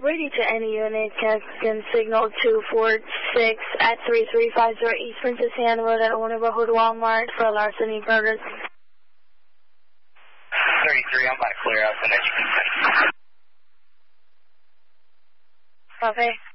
ready to any unit, Captain Signal 246 at 3350 East Princess Anne Road at Old Neighborhood Walmart for larceny burgers. 33, I'm about to clear out the next one. Okay.